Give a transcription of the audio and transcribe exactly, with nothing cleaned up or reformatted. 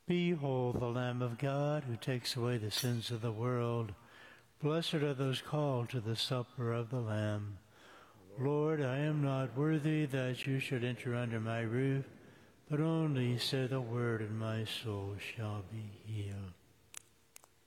Behold the Lamb of God who takes away the sins of the world. Blessed are those called to the supper of the Lamb. Lord, I am not worthy that you should enter under my roof, but only say the word and my soul shall be healed.